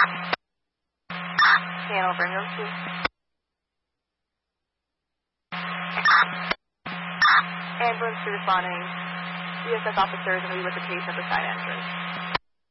Hanover, ambulance 2. Ambulance 2 responding. CSS officers are going to be with the patient at the side entrance.